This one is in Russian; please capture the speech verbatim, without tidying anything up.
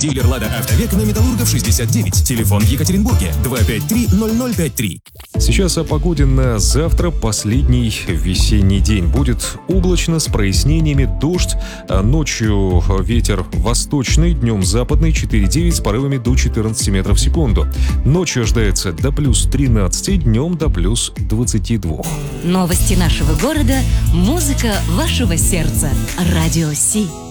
Дилер «Лада Автовек» на Металлургов шестьдесят девять. Телефон в Екатеринбурге два пять три ноль ноль пять три. Сейчас о погоде на завтра, последний весенний день. Будет облачно с прояснениями, дождь. Ночью ветер восточный, днем западный четыре девять с порывами до четырнадцати метров в секунду. Ночью ожидается до плюс тринадцати, днем до плюс двадцати двух. Новости нашего города, музыка вашего сердца. Радио Си.